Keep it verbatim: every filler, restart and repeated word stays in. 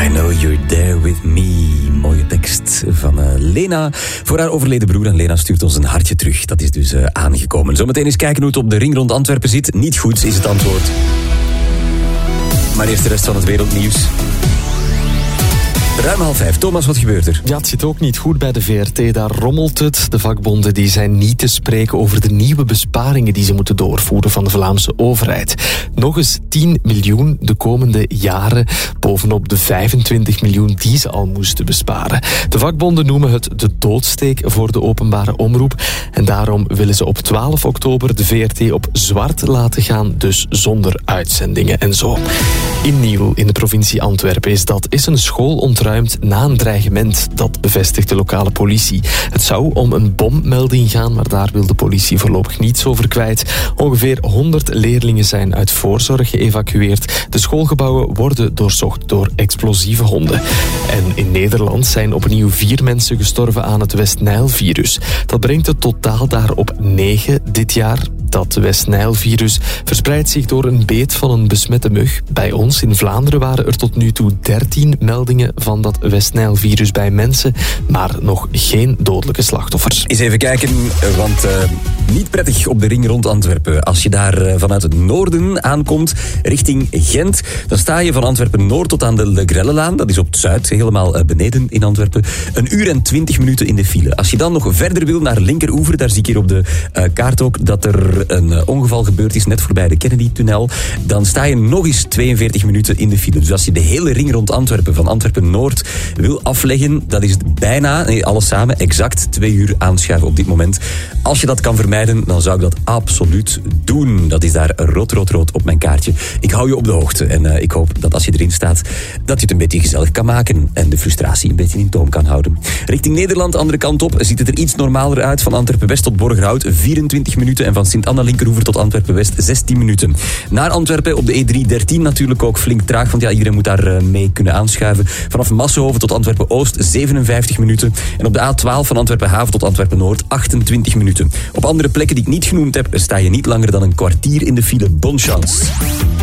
I know you're there with me. Mooie tekst van uh, Lena voor haar overleden broer. En Lena stuurt ons een hartje terug. Dat is dus uh, aangekomen. Zometeen eens kijken hoe het op de ring rond Antwerpen zit. Niet goed is het antwoord. Maar eerst de rest van het wereldnieuws. Ruim half vijf. Thomas, wat gebeurt er? Ja, het zit ook niet goed bij de V R T. Daar rommelt het. De vakbonden die zijn niet te spreken over de nieuwe besparingen die ze moeten doorvoeren van de Vlaamse overheid. Nog eens tien miljoen de komende jaren, bovenop de vijfentwintig miljoen die ze al moesten besparen. De vakbonden noemen het de doodsteek voor de openbare omroep. En daarom willen ze op twaalf oktober de V R T op zwart laten gaan, dus zonder uitzendingen en zo. In Nieuw, in de provincie Antwerpen, is dat is een school ontruimd na een dreigement. Dat bevestigt de lokale politie. Het zou om een bommelding gaan, maar daar wil de politie voorlopig niets over kwijt. Ongeveer honderd leerlingen zijn uit voorzorg geëvacueerd. De schoolgebouwen worden doorzocht door explosieve honden. En in Nederland zijn opnieuw vier mensen gestorven aan het West-Nijl-virus. Dat brengt het totaal daar op negen dit jaar. Dat West-Nijl-virus verspreidt zich door een beet van een besmette mug. Bij ons in Vlaanderen waren er tot nu toe dertien meldingen van dat West-Nijl-virus bij mensen, maar nog geen dodelijke slachtoffers. Eens even kijken, want uh, niet prettig op de ring rond Antwerpen. Als je daar uh, vanuit het noorden aankomt, richting Gent, dan sta je van Antwerpen-Noord tot aan de Le Grellelaan. Dat is op het zuid, helemaal uh, beneden in Antwerpen. Een uur en twintig minuten in de file. Als je dan nog verder wil naar linkeroever, daar zie ik hier op de uh, kaart ook dat er een uh, ongeval gebeurd is net voorbij de Kennedy-tunnel, dan sta je nog eens tweeënveertig minuten in de file. Dus als je de hele ring rond Antwerpen, van Antwerpen-Noord, wil afleggen, dat is bijna, nee, alles samen, exact twee uur aanschuiven op dit moment. Als je dat kan vermijden, dan zou ik dat absoluut doen. Dat is daar rood, rood, rood op mijn kaartje. Ik hou je op de hoogte en uh, ik hoop dat als je erin staat, dat je het een beetje gezellig kan maken en de frustratie een beetje in toom kan houden. Richting Nederland, andere kant op, ziet het er iets normaler uit. Van Antwerpen-West tot Borgerhout, vierentwintig minuten en van Sint-Anna linkeroever tot Antwerpen-West, zestien minuten. Naar Antwerpen op de E drie dertien natuurlijk ook flink traag, want ja, iedereen moet daar uh, mee kunnen aanschuiven. Vanaf Massenhoven tot Antwerpen-Oost, zevenenvijftig minuten. En op de A twaalf van Antwerpen-Haven tot Antwerpen-Noord, achtentwintig minuten. Op andere plekken die ik niet genoemd heb, sta je niet langer dan een kwartier in de file. Bonne chance.